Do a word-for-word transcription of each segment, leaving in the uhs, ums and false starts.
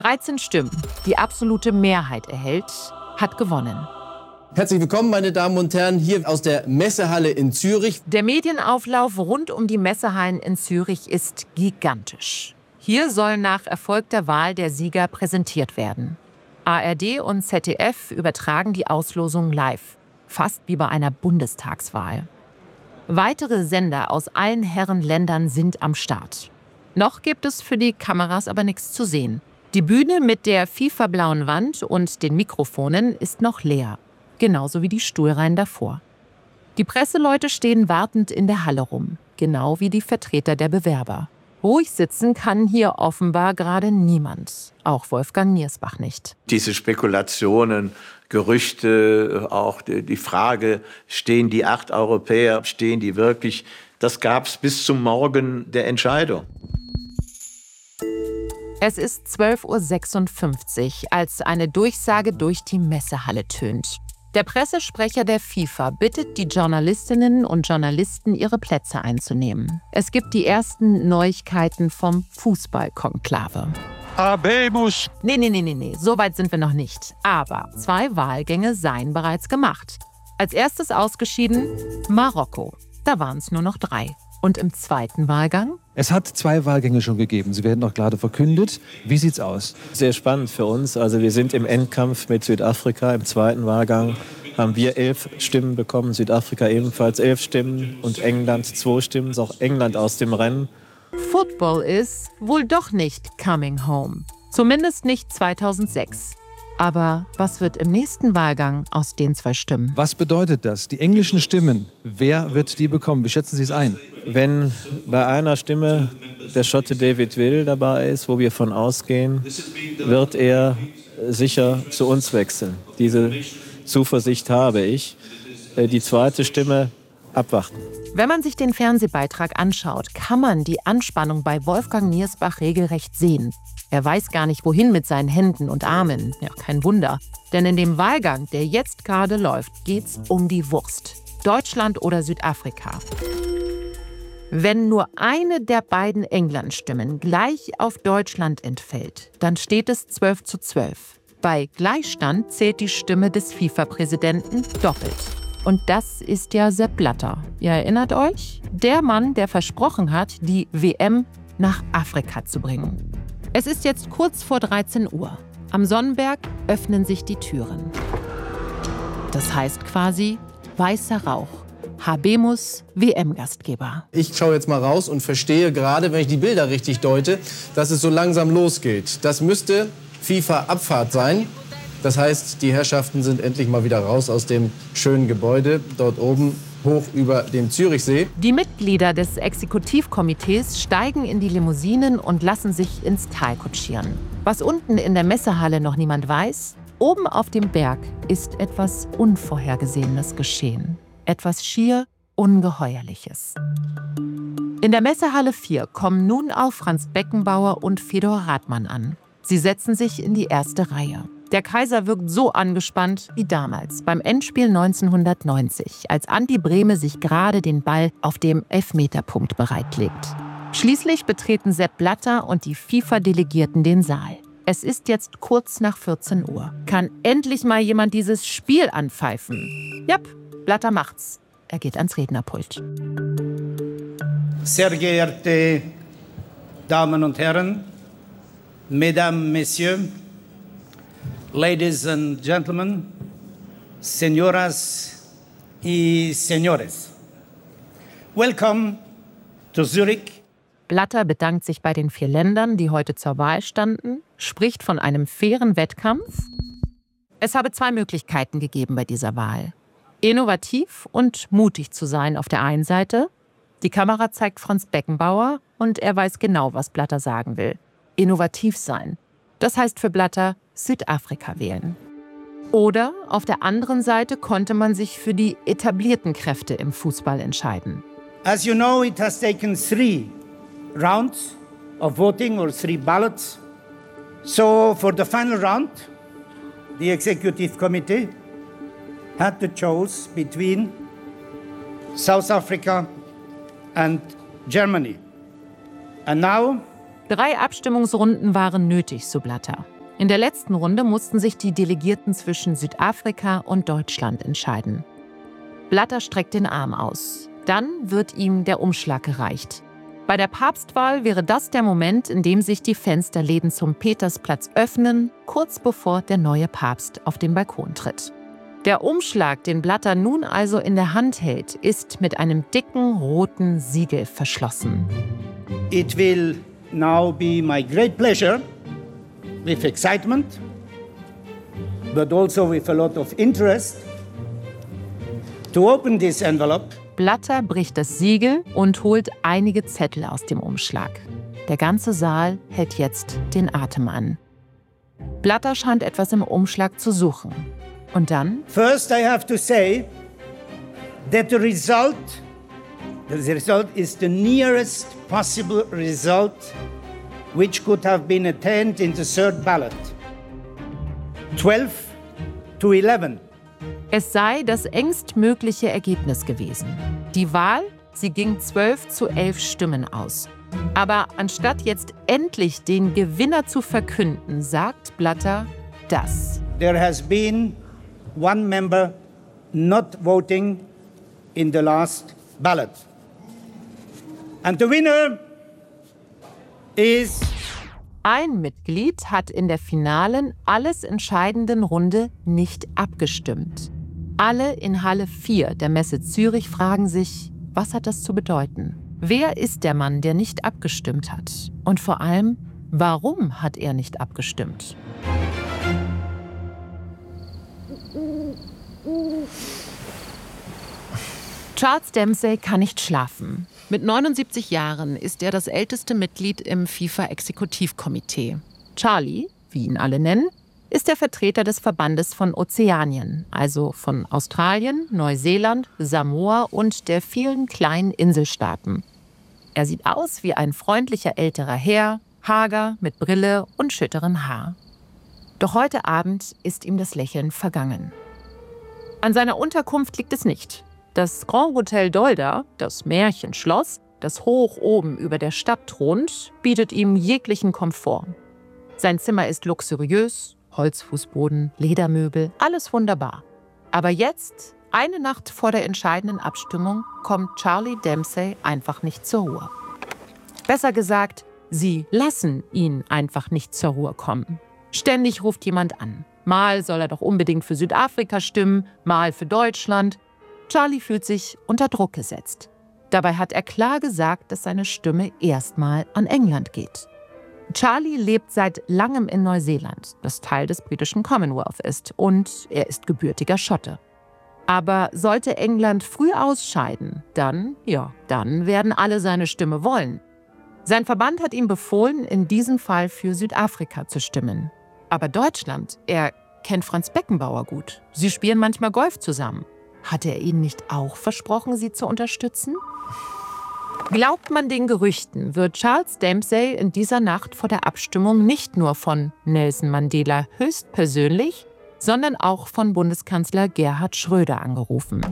dreizehn Stimmen, die absolute Mehrheit erhält, hat gewonnen. Herzlich willkommen, meine Damen und Herren, hier aus der Messehalle in Zürich. Der Medienauflauf rund um die Messehallen in Zürich ist gigantisch. Hier soll nach erfolgter Wahl der Sieger präsentiert werden. A R D und Z D F übertragen die Auslosung live, fast wie bei einer Bundestagswahl. Weitere Sender aus allen Herren Ländern sind am Start. Noch gibt es für die Kameras aber nichts zu sehen. Die Bühne mit der FIFA-blauen Wand und den Mikrofonen ist noch leer. Genauso wie die Stuhlreihen davor. Die Presseleute stehen wartend in der Halle rum, genau wie die Vertreter der Bewerber. Ruhig sitzen kann hier offenbar gerade niemand, auch Wolfgang Niersbach nicht. Diese Spekulationen, Gerüchte, auch die Frage, stehen die acht Europäer, stehen die wirklich, das gab es bis zum Morgen der Entscheidung. Es ist zwölf Uhr sechsundfünfzig, als eine Durchsage durch die Messehalle tönt. Der Pressesprecher der FIFA bittet die Journalistinnen und Journalisten, ihre Plätze einzunehmen. Es gibt die ersten Neuigkeiten vom Fußballkonklave. Habemus! Nee, nee, nee, nee, nee, so weit sind wir noch nicht. Aber zwei Wahlgänge seien bereits gemacht. Als erstes ausgeschieden Marokko. Da waren es nur noch drei. Und im zweiten Wahlgang? Es hat zwei Wahlgänge schon gegeben. Sie werden noch gerade verkündet. Wie sieht's aus? Sehr spannend für uns. Also wir sind im Endkampf mit Südafrika. Im zweiten Wahlgang haben wir elf Stimmen bekommen, Südafrika ebenfalls elf Stimmen und England zwei Stimmen. Ist auch England aus dem Rennen. Football ist wohl doch nicht coming home. Zumindest nicht zweitausendsechs. Aber was wird im nächsten Wahlgang aus den zwei Stimmen? Was bedeutet das? Die englischen Stimmen, wer wird die bekommen? Wie schätzen Sie es ein? Wenn bei einer Stimme der Schotte David Will dabei ist, wo wir von ausgehen, wird er sicher zu uns wechseln. Diese Zuversicht habe ich. Die zweite Stimme abwarten. Wenn man sich den Fernsehbeitrag anschaut, kann man die Anspannung bei Wolfgang Niersbach regelrecht sehen. Er weiß gar nicht, wohin mit seinen Händen und Armen. Ja, kein Wunder. Denn in dem Wahlgang, der jetzt gerade läuft, geht's um die Wurst. Deutschland oder Südafrika. Wenn nur eine der beiden England-Stimmen gleich auf Deutschland entfällt, dann steht es zwölf zu zwölf. Bei Gleichstand zählt die Stimme des FIFA-Präsidenten doppelt. Und das ist ja Sepp Blatter. Ihr erinnert euch? Der Mann, der versprochen hat, die W M nach Afrika zu bringen. Es ist jetzt kurz vor dreizehn Uhr. Am Sonnenberg öffnen sich die Türen. Das heißt quasi weißer Rauch. Habemus W M-Gastgeber. Ich schaue jetzt mal raus und verstehe gerade, wenn ich die Bilder richtig deute, dass es so langsam losgeht. Das müsste FIFA-Abfahrt sein. Das heißt, die Herrschaften sind endlich mal wieder raus aus dem schönen Gebäude dort oben hoch über dem Zürichsee. Die Mitglieder des Exekutivkomitees steigen in die Limousinen und lassen sich ins Tal kutschieren. Was unten in der Messehalle noch niemand weiß, oben auf dem Berg ist etwas Unvorhergesehenes geschehen. Etwas schier Ungeheuerliches. In der Messehalle vier kommen nun auch Franz Beckenbauer und Fedor Rathmann an. Sie setzen sich in die erste Reihe. Der Kaiser wirkt so angespannt wie damals, beim Endspiel neunzehnhundertneunzig, als Andi Brehme sich gerade den Ball auf dem Elfmeterpunkt bereitlegt. Schließlich betreten Sepp Blatter und die FIFA-Delegierten den Saal. Es ist jetzt kurz nach vierzehn Uhr. Kann endlich mal jemand dieses Spiel anpfeifen? Jap, Blatter macht's. Er geht ans Rednerpult. Sehr geehrte Damen und Herren, Mesdames, Messieurs, Ladies and Gentlemen, Señoras y Señores. Welcome to Zurich. Blatter bedankt sich bei den vier Ländern, die heute zur Wahl standen, spricht von einem fairen Wettkampf. Es habe zwei Möglichkeiten gegeben bei dieser Wahl. Innovativ und mutig zu sein auf der einen Seite. Die Kamera zeigt Franz Beckenbauer und er weiß genau, was Blatter sagen will. Innovativ sein. Das heißt für Blatter Südafrika wählen. Oder auf der anderen Seite konnte man sich für die etablierten Kräfte im Fußball entscheiden. As you know, it has taken three rounds of voting or three ballots. So for the final round, the Executive Committee had to choose between South Africa and Germany. And now Drei Abstimmungsrunden waren nötig, so Blatter. In der letzten Runde mussten sich die Delegierten zwischen Südafrika und Deutschland entscheiden. Blatter streckt den Arm aus. Dann wird ihm der Umschlag gereicht. Bei der Papstwahl wäre das der Moment, in dem sich die Fensterläden zum Petersplatz öffnen, kurz bevor der neue Papst auf den Balkon tritt. Der Umschlag, den Blatter nun also in der Hand hält, ist mit einem dicken roten Siegel verschlossen. It will now be my great pleasure, with excitement, but also with a lot of interest, to open this envelope. Blatter bricht das Siegel und holt einige Zettel aus dem Umschlag. Der ganze Saal hält jetzt den Atem an. Blatter scheint etwas im Umschlag zu suchen. Und dann? First, I have to say that the result, the result is the nearest possible result which could have been attained in the third ballot. twelve to eleven. Es sei das engstmögliche Ergebnis gewesen. Die Wahl, sie ging zwölf zu elf Stimmen aus. Aber anstatt jetzt endlich den Gewinner zu verkünden, sagt Blatter das. There has been one member not voting in the last ballot. And the winner is... Ein Mitglied hat in der finalen, alles entscheidenden Runde nicht abgestimmt. Alle in Halle vier der Messe Zürich fragen sich, was hat das zu bedeuten? Wer ist der Mann, der nicht abgestimmt hat? Und vor allem, warum hat er nicht abgestimmt? Charles Dempsey kann nicht schlafen. Mit neunundsiebzig Jahren ist er das älteste Mitglied im FIFA-Exekutivkomitee. Charlie, wie ihn alle nennen, ist der Vertreter des Verbandes von Ozeanien, also von Australien, Neuseeland, Samoa und der vielen kleinen Inselstaaten. Er sieht aus wie ein freundlicher älterer Herr, hager, mit Brille und schütteren Haar. Doch heute Abend ist ihm das Lächeln vergangen. An seiner Unterkunft liegt es nicht. Das Grand Hotel Dolder, das Märchenschloss, das hoch oben über der Stadt thront, bietet ihm jeglichen Komfort. Sein Zimmer ist luxuriös, Holzfußboden, Ledermöbel, alles wunderbar. Aber jetzt, eine Nacht vor der entscheidenden Abstimmung, kommt Charlie Dempsey einfach nicht zur Ruhe. Besser gesagt, sie lassen ihn einfach nicht zur Ruhe kommen. Ständig ruft jemand an. Mal soll er doch unbedingt für Südafrika stimmen, mal für Deutschland. Charlie fühlt sich unter Druck gesetzt. Dabei hat er klar gesagt, dass seine Stimme erstmal an England geht. Charlie lebt seit langem in Neuseeland, das Teil des britischen Commonwealth ist, und er ist gebürtiger Schotte. Aber sollte England früh ausscheiden, dann, ja, dann werden alle seine Stimme wollen. Sein Verband hat ihm befohlen, in diesem Fall für Südafrika zu stimmen. Aber Deutschland, er kennt Franz Beckenbauer gut. Sie spielen manchmal Golf zusammen. Hat er ihnen nicht auch versprochen, sie zu unterstützen? Glaubt man den Gerüchten, wird Charles Dempsey in dieser Nacht vor der Abstimmung nicht nur von Nelson Mandela höchstpersönlich, sondern auch von Bundeskanzler Gerhard Schröder angerufen.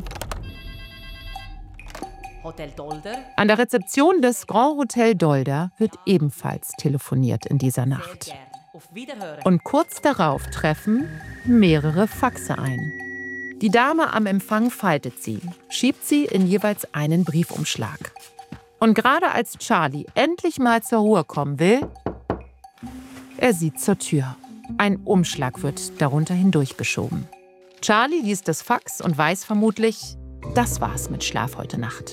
Hotel Dolder. An der Rezeption des Grand Hotel Dolder wird ebenfalls telefoniert in dieser Nacht. Und kurz darauf treffen mehrere Faxe ein. Die Dame am Empfang faltet sie, schiebt sie in jeweils einen Briefumschlag. Und gerade als Charlie endlich mal zur Ruhe kommen will, er sieht zur Tür. Ein Umschlag wird darunter hindurchgeschoben. Charlie liest das Fax und weiß vermutlich, das war's mit Schlaf heute Nacht.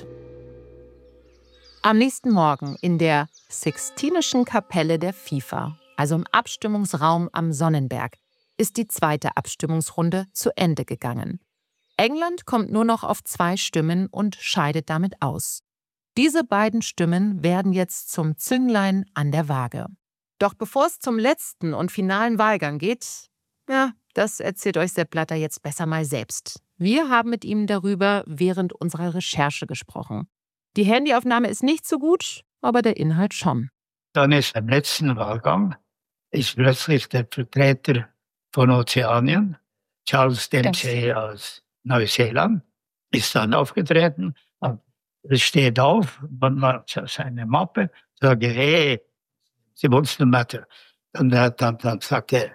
Am nächsten Morgen in der Sixtinischen Kapelle der FIFA, also im Abstimmungsraum am Sonnenberg, ist die zweite Abstimmungsrunde zu Ende gegangen. England kommt nur noch auf zwei Stimmen und scheidet damit aus. Diese beiden Stimmen werden jetzt zum Zünglein an der Waage. Doch bevor es zum letzten und finalen Wahlgang geht, ja, das erzählt euch Sepp Blatter jetzt besser mal selbst. Wir haben mit ihm darüber während unserer Recherche gesprochen. Die Handyaufnahme ist nicht so gut, aber der Inhalt schon. Dann ist beim letzten Wahlgang ist plötzlich der Vertreter von Ozeanien, Charles Dempsey aus Neuseeland, ist dann aufgetreten. Es steht auf, man macht seine Mappe, sagt, hey, what's the matter? Und dann, dann, dann sagte er,